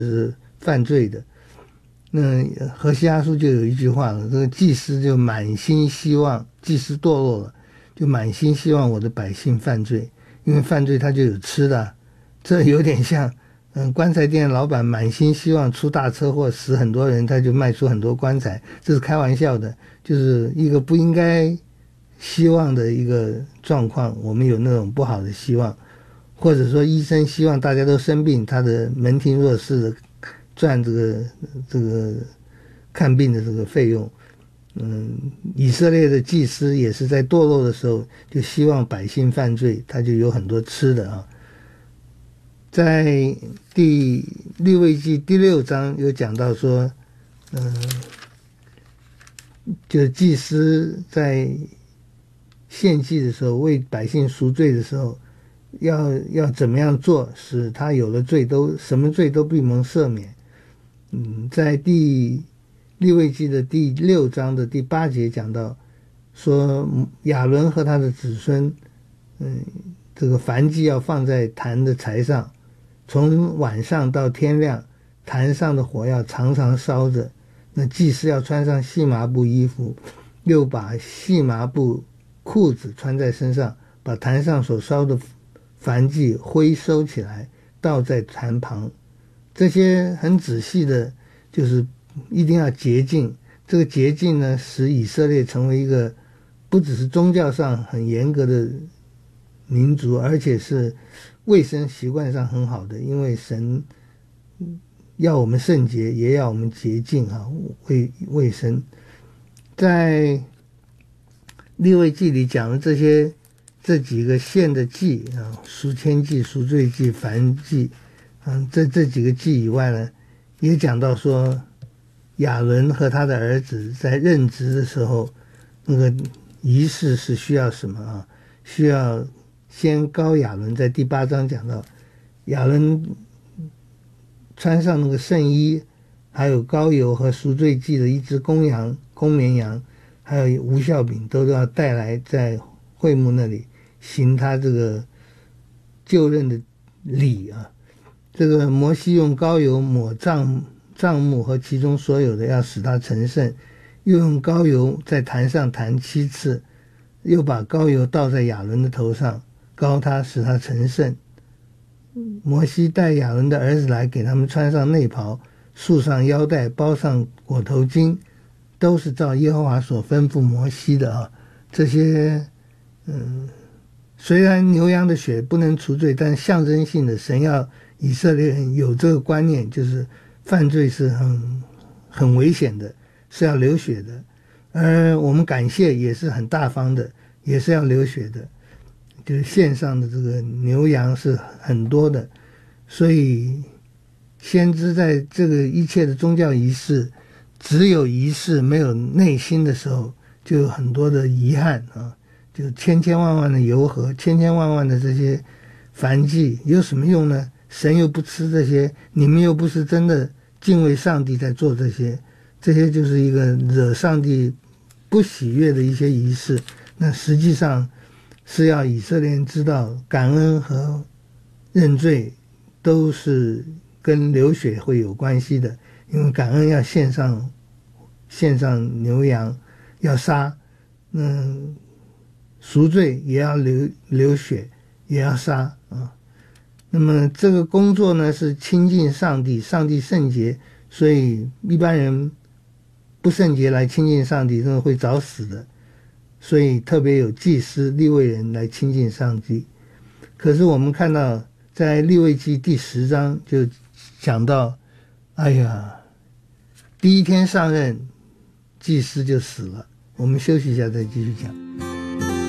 犯罪的。那何西阿书就有一句话了，这个祭司就满心希望，祭司堕落了，就满心希望我的百姓犯罪，因为犯罪他就有吃的。这有点像棺材店老板满心希望出大车祸死很多人，他就卖出很多棺材，这是开玩笑的，就是一个不应该希望的一个状况。我们有那种不好的希望，或者说医生希望大家都生病，他的门庭若市的赚这个看病的这个费用。以色列的祭司也是在堕落的时候就希望百姓犯罪，他就有很多吃的啊。在利未记第6章有讲到说，就祭司在献祭的时候，为百姓赎罪的时候，要怎么样做，使他有了罪什么罪都必蒙赦免。在利未记的第6章的第8节讲到说，亚伦和他的子孙，这个燔祭要放在坛的柴上，从晚上到天亮，坛上的火要常常烧着。那祭司要穿上细麻布衣服，又把细麻布裤子穿在身上，把坛上所烧的燔祭灰收起来，倒在坛旁。这些很仔细的，就是一定要洁净。这个洁净呢，使以色列成为一个不只是宗教上很严格的民族，而且是卫生习惯上很好的，因为神要我们圣洁，也要我们洁净啊，卫生。在利未记里讲的这几个献的祭啊，赎愆祭、赎罪祭、燔祭，这几个祭以外呢，也讲到说，亚伦和他的儿子在任职的时候，那个仪式是需要什么啊？需要先膏亚伦，在第8章讲到，亚伦穿上那个圣衣，还有膏油和赎罪祭的一只公绵羊，还有无酵饼，都要带来在会幕那里行他这个就任的礼啊。这个摩西用膏油抹帐幕和其中所有的，要使它成圣，又用膏油在坛上弹7次，又把膏油倒在亚伦的头上，膏他，使他成圣。摩西带亚伦的儿子来，给他们穿上内袍，束上腰带，包上裹头巾，都是照耶和华所吩咐摩西的啊。这些虽然牛羊的血不能除罪，但象征性的，神要以色列人有这个观念，就是犯罪是很危险的，是要流血的。而我们感谢也是很大方的，也是要流血的，就是献上的这个牛羊是很多的。所以先知在这个一切的宗教仪式，只有仪式没有内心的时候，就有很多的遗憾啊，就千千万万的油和，千千万万的这些燔祭有什么用呢？神又不吃这些，你们又不是真的敬畏上帝在做这些就是一个惹上帝不喜悦的一些仪式。那实际上是要以色列人知道，感恩和认罪都是跟流血会有关系的，因为感恩要献上牛羊，要杀，赎罪也要流血，也要杀啊。那么这个工作呢，是亲近上帝，上帝圣洁，所以一般人不圣洁来亲近上帝，真的会早死的。所以特别有祭司利未人来亲近上帝。可是我们看到在利未记第10章就讲到，哎呀，第一天上任祭司就死了。我们休息一下再继续讲。